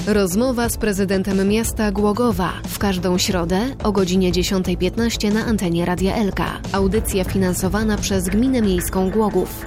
Rozmowa z prezydentem miasta Głogowa w każdą środę o godzinie 10:15 na antenie Radia Elka. Audycja finansowana przez Gminę Miejską Głogów.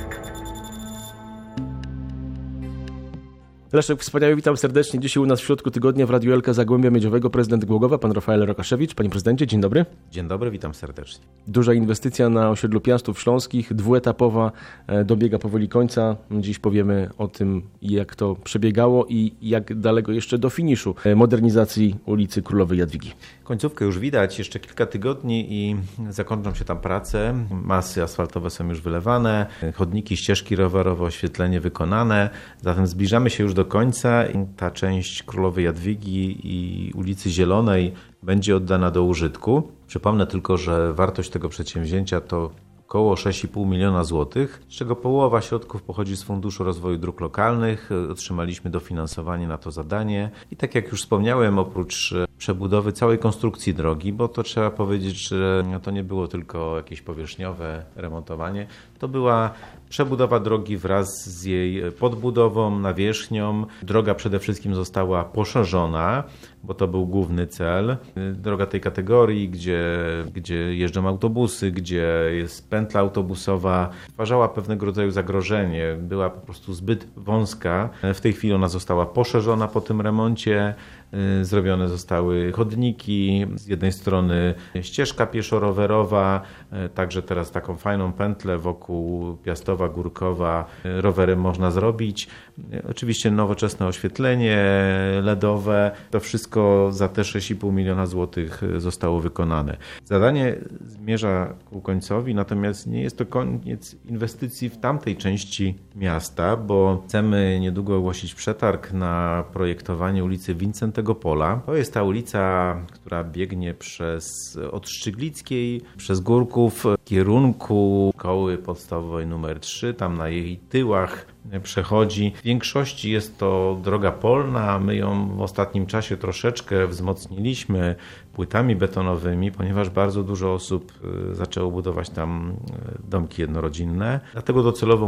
Leszek Wspaniały, witam serdecznie. Dzisiaj u nas w środku tygodnia w Radiu Elka Zagłębia Miedziowego prezydent Głogowa, pan Rafael Rokaszewicz. Panie prezydencie, dzień dobry. Dzień dobry, witam serdecznie. Duża inwestycja na osiedlu Piastów Śląskich, dwuetapowa, dobiega powoli końca. Dziś powiemy o tym, jak to przebiegało i jak daleko jeszcze do finiszu modernizacji ulicy Królowej Jadwigi. Końcówkę już widać, jeszcze kilka tygodni i zakończą się tam prace. Masy asfaltowe są już wylewane, chodniki, ścieżki rowerowe, oświetlenie wykonane. Zatem zbliżamy się już do końca i ta część Królowej Jadwigi i ulicy Zielonej będzie oddana do użytku. Przypomnę tylko, że wartość tego przedsięwzięcia to około 6,5 miliona złotych, z czego połowa środków pochodzi z Funduszu Rozwoju Dróg Lokalnych. Otrzymaliśmy dofinansowanie na to zadanie i tak jak już wspomniałem, oprócz przebudowy całej konstrukcji drogi, bo to trzeba powiedzieć, że to nie było tylko jakieś powierzchniowe remontowanie, to była przebudowa drogi wraz z jej podbudową, nawierzchnią. Droga przede wszystkim została poszerzona, bo to był główny cel. Droga tej kategorii, gdzie jeżdżą autobusy, gdzie jest pętla autobusowa, stwarzała pewnego rodzaju zagrożenie. Była po prostu zbyt wąska. W tej chwili ona została poszerzona po tym remoncie. Zrobione zostały chodniki, z jednej strony ścieżka pieszo-rowerowa, także teraz taką fajną pętlę wokół Piastowa, Górkowa rowerem można zrobić. Oczywiście nowoczesne oświetlenie LEDowe, to wszystko za te 6,5 miliona złotych zostało wykonane. Zadanie zmierza ku końcowi, natomiast nie jest to koniec inwestycji w tamtej części miasta, bo chcemy niedługo ogłosić przetarg na projektowanie ulicy Wincentego Pola. To jest ta ulica, która biegnie od Szczyglickiej, przez Górków w kierunku szkoły podstawowej nr 3, tam na jej tyłach przechodzi. W większości jest to droga polna, my ją w ostatnim czasie troszeczkę wzmocniliśmy płytami betonowymi, ponieważ bardzo dużo osób zaczęło budować tam domki jednorodzinne. Dlatego docelowo